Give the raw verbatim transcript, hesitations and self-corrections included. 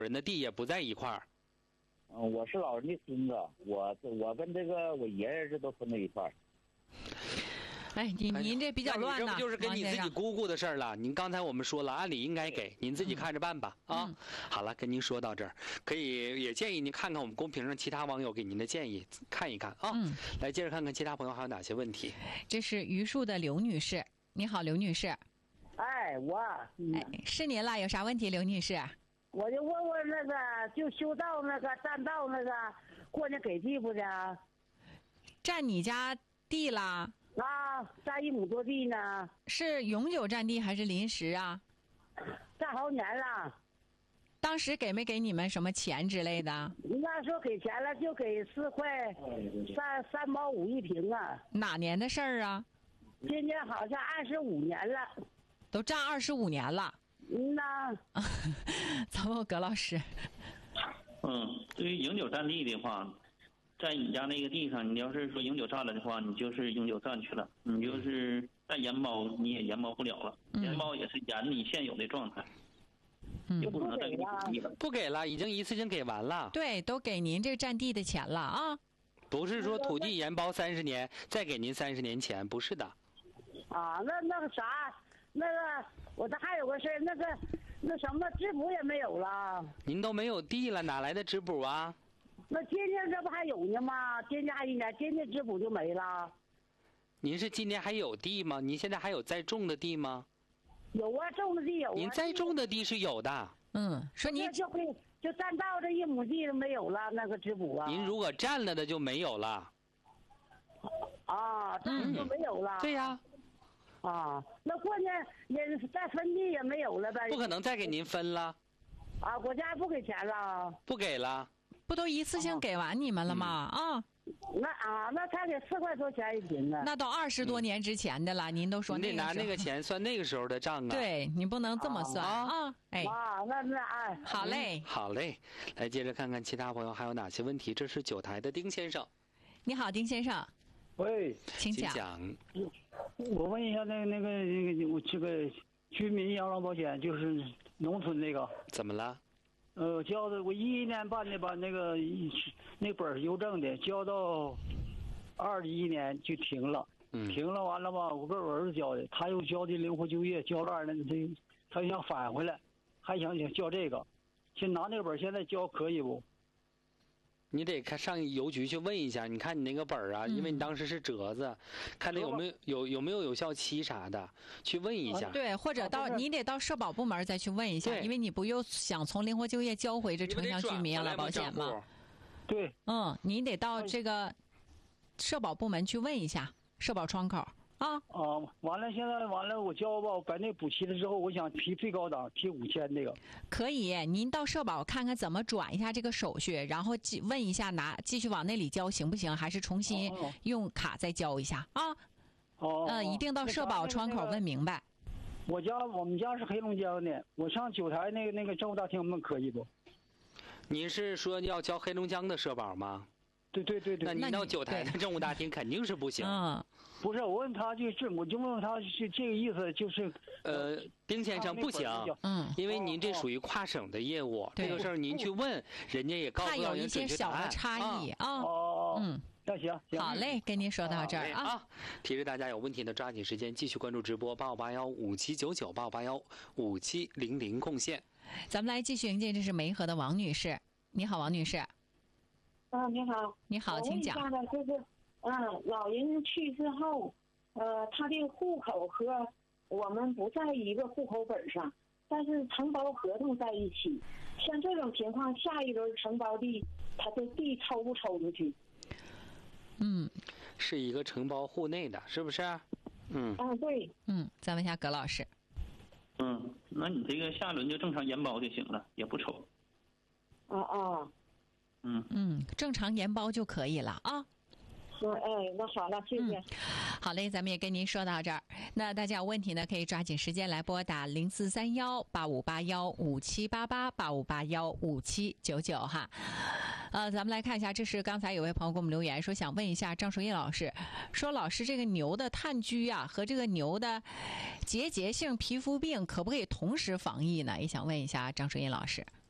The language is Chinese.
人的地也不在一块儿。 嗯，我是老人的孙子，我我跟这个我爷爷这都分在一块儿。 哎，您您这比较乱呐， 这不就是跟你自己姑姑的事儿了？您刚才我们说了，按理应该给，您自己看着办吧。 嗯、 啊，好了，跟您说到这儿，可以也建议您看看我们公屏上其他网友给您的建议，看一看啊。 嗯， 来接着看看其他朋友还有哪些问题。 这是榆树的刘女士，你好，刘女士。 哎，我， 嗯、哎，是您了，有啥问题，刘女士？ 我就问问那个，就修道那个占道那个，过年给地不的？ 占你家地啦？ 啊，占一亩多地呢。 是永久占地还是临时啊？ 占好几年了。 当时给没给你们什么钱之类的？ 那说给钱了，就给四块三三毛五一平啊。 哪年的事儿啊？ 今年好像二十五年了。 都占二十五年了。 嗯呐。 咱们葛老师。 嗯，对于永久占地的话，在你家那个地上，你要是说永久占了的话，你就是永久占去了，你就是再延包你也延包不了了， 嗯、 延包也是延你现有的状态， 嗯、 就不可能再给你土地了。 不给了，已经一次性给完了。 对，都给您这占地的钱了啊。 不是说土地延包三十年，再给您三十年钱，不是的。 啊，那那个啥，那个我这还有个事儿，那个那什么支补也没有了。 您都没有地了，哪来的支补啊？ 那今年这不还有呢吗？今年还一年，今年支补就没了。 您是今年还有地吗？您现在还有在种的地吗？ 有啊，种的地有啊。 您在种的地是有的。 嗯，说您就会就占道这一亩地都没有了，那个支补啊。 您如果占了的就没有了。 啊，占就没有了。 嗯、对呀。 啊，那过年也再分地也没有了呗。 不可能再给您分了。 啊，国家不给钱了。 不给了。 不都一次性给完你们了吗？ 嗯、 啊， 那啊，那才给四块多钱一斤呢。 那都二十多年之前的了，嗯、您都说那个你得拿那个钱算那个时候的账啊。 对，你不能这么算啊。啊哎， 啊，那那哎， 好嘞、 嗯，好嘞，来接着看看其他朋友还有哪些问题。这是九台的丁先生， 你好，丁先生。 喂， 请讲。 讲我问一下，那个那个那个我这个居民养老保险，就是农村那个， 怎么了？ 呃，交的我一一年办的，把那个那本儿邮政的交到二一年就停了， 嗯， 停了完了吧，我跟我儿子交的，他又交的灵活就业，交了二年，他他想返回来，还想想交这个，先拿那个本儿，现在交可以不？ 你得看上邮局去问一下，你看你那个本儿啊、嗯，因为你当时是折子，看他有没有有有没有有效期啥的，去问一下。 啊、对，或者到、啊、你得到社保部门再去问一下，因为你不又想从灵活就业交回这城乡居民养老保险吗？ 对， 嗯，你得到这个社保部门去问一下，社保窗口。啊啊！完了，现在完了，我交吧，把那补齐了之后，我想提最高档，提五千这个。 可以，您到社保看看怎么转一下这个手续，然后继问一下拿继续往那里交行不行？还是重新用卡再交一下啊？ 哦， 嗯、呃，一定到社保窗口问明白。 我家我们家是黑龙江的，我上九台那个那个政务大厅问可以不？ 您是说要交黑龙江的社保吗？ 对对对对， 那您到九台的政务大厅肯定是不行。 嗯， 不是，我问他就是，我就问他是这个意思，就是呃，丁先生不行， 嗯， 因为您这属于跨省的业务， 哦、 这个事儿您去问，人家也告诉有一些小的差异啊。 哦， 嗯， 那行， 好嘞，跟您说到这儿啊。 啊，提示大家有问题的抓紧时间继续关注直播，八五八幺五七九九八五八幺五七零零贡献。 咱们来继续迎接，这是梅河的王女士，你好，王女士。 啊，你好， 你好，请讲。 我问一下呢，就是，嗯，老人去世后，呃，他的户口和我们不在一个户口本上，但是承包合同在一起。像这种情况，下一轮承包地，他的地抽不抽出去？ 嗯， 是一个承包户内的，是不是？嗯。 啊，对。 嗯，再问一下葛老师。 嗯，那你这个下轮就正常延包就行了，也不抽。 啊啊。 嗯嗯，正常延包就可以了啊。 嗯，哎，那好了，谢谢。 嗯、好嘞，咱们也跟您说到这儿。那大家有问题呢，可以抓紧时间来拨打零四三幺八五八幺五七八八八五八幺五七九九哈。呃，咱们来看一下，这是刚才有位朋友给我们留言说，想问一下张淑叶老师，说老师这个牛的炭疽啊和这个牛的结节性皮肤病可不可以同时防疫呢？也想问一下张淑叶老师。